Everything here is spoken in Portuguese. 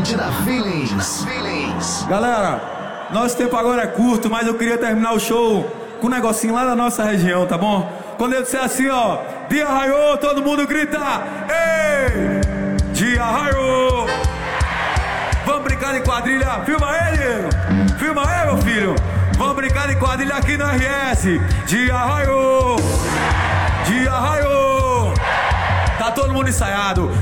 Atlântida Feelings. Galera, nosso tempo agora é curto, mas eu queria terminar o show com um negocinho lá da nossa região, tá bom? Quando eu disser assim, ó, dia raiou, todo mundo grita, ei! Dia raiou! Vamos brincar de quadrilha, filma ele! Filma aí, meu filho! Vamos brincar de quadrilha aqui no RS! Dia raiou! Dia raiou! Tá todo mundo ensaiado,